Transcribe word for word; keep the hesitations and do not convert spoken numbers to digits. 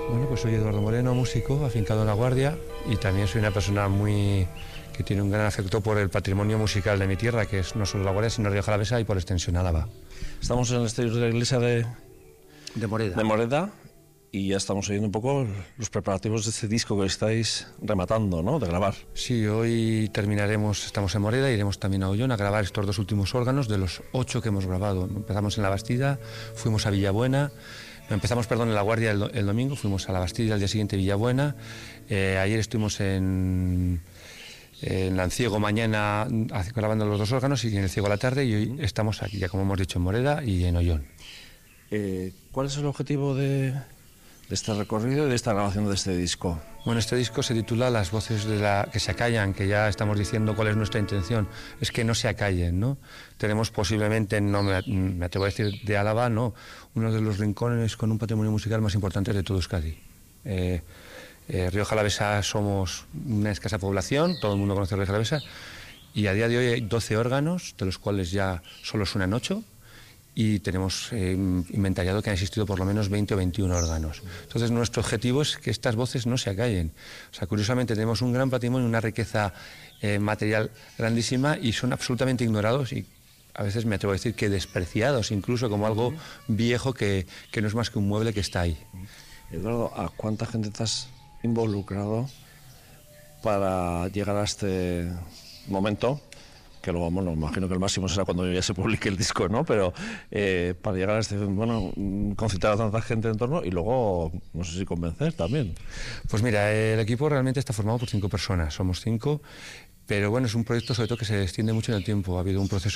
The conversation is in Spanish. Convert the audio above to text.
Bueno, pues soy Eduardo Moreno, músico, afincado en La Guardia, y también soy una persona muy que tiene un gran afecto por el patrimonio musical de mi tierra, que es no solo La Guardia, sino Rioja Alavesa y por extensión Álava. Estamos en el exterior de la iglesia de, De Moreda. de Moreda y ya estamos oyendo un poco los preparativos de este disco que estáis rematando, ¿no?, de grabar. Sí, hoy terminaremos, estamos en Moreda, iremos también a Ollón a grabar estos dos últimos órganos de los ocho que hemos grabado. Empezamos en La Bastida, fuimos a Villabuena, empezamos, perdón, en La Guardia el, el domingo, fuimos a La Bastida, al día siguiente Villabuena, eh, ayer estuvimos en... en Lanciego mañana grabando los dos órganos y en el Ciego a la tarde, y hoy estamos aquí, ya como hemos dicho, en Moreda y en Ollón. Eh, ¿Cuál es el objetivo de, de este recorrido y de esta grabación de este disco? Bueno, este disco se titula Las voces de la que se acallan, que ya estamos diciendo cuál es nuestra intención, es que no se acallen, ¿no? Tenemos posiblemente, no me, me atrevo a decir de Álava, no, uno de los rincones con un patrimonio musical más importante de todo Euskadi. Eh, Eh, Rioja Alavesa somos una escasa población, todo el mundo conoce Rioja Alavesa, y a día de hoy hay doce órganos, de los cuales ya solo suenan ocho, y tenemos eh, inventariado que han existido por lo menos veinte o veintiún órganos. Entonces nuestro objetivo es que estas voces no se acallen. O sea, curiosamente tenemos un gran patrimonio, una riqueza eh, material grandísima, y son absolutamente ignorados y a veces me atrevo a decir que despreciados, incluso como algo viejo que, que no es más que un mueble que está ahí. Eduardo, ¿a cuánta gente estás involucrado para llegar a este momento? Que luego, bueno, imagino que el máximo será cuando ya se publique el disco, ¿no? Pero eh, para llegar a este, bueno, concitar a tanta gente en torno y luego, no sé si convencer también. Pues mira, el equipo realmente está formado por cinco personas, somos cinco, pero bueno, es un proyecto sobre todo que se extiende mucho en el tiempo. Ha habido un proceso